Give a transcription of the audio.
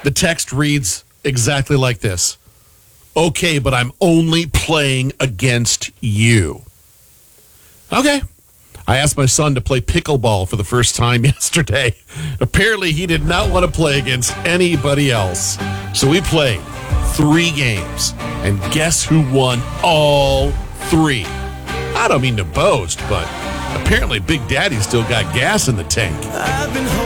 The text reads exactly like this. Okay, but I'm only playing against you. Okay. I asked my son to play pickleball for the first time yesterday. Apparently, he did not want to play against anybody else. So we played 3 games. And guess who won all 3? I don't mean to boast, but apparently Big Daddy still got gas in the tank.